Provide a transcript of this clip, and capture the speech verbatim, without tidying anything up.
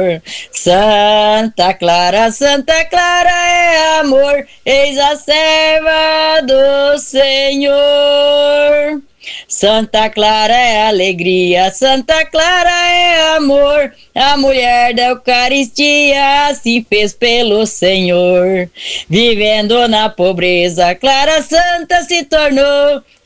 Senhor. Santa Clara, Santa Clara é amor, eis a serva do Senhor. Santa Clara é alegria, Santa Clara é amor, a mulher da Eucaristia se fez pelo Senhor. Vivendo na pobreza, Clara Santa se tornou,